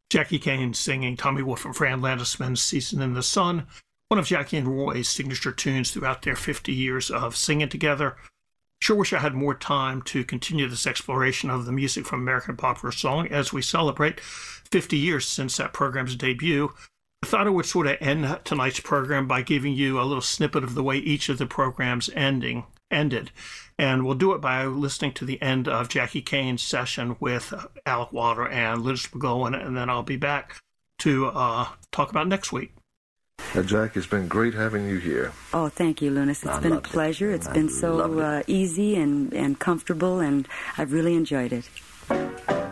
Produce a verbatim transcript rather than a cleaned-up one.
Jackie Kane singing Tommy Wolfe and Fran Landesman's Season in the Sun, one of Jackie and Roy's signature tunes throughout their fifty years of singing together. Sure wish I had more time to continue this exploration of the music from American Popular Song as we celebrate fifty years since that program's debut. I thought I would sort of end tonight's program by giving you a little snippet of the way each of the programs ending ended. And we'll do it by listening to the end of Jackie Kane's session with Alec Wilder and Linus McGowan, and then I'll be back to uh, talk about next week. Uh, Jack, it's been great having you here. Oh, thank you, Linus. It's I been a loved it. pleasure. It's I been so loved it. uh, easy and, and comfortable, and I've really enjoyed it.